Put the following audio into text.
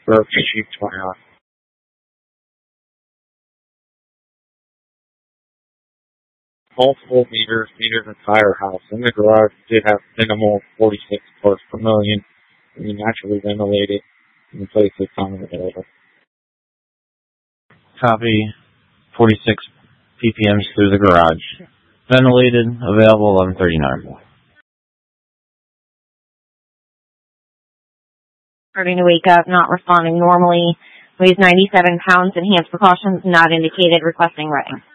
Broke sheep 20 off. Multiple meters the entire house. In the garage did have minimal 46 parts per million. We naturally ventilated in the place that's on the middle. Copy. 46 ppms through the garage. Ventilated. Available 11:39. Starting to wake up, not responding normally. Weighs 97 pounds. Enhanced precautions not indicated. Requesting writing.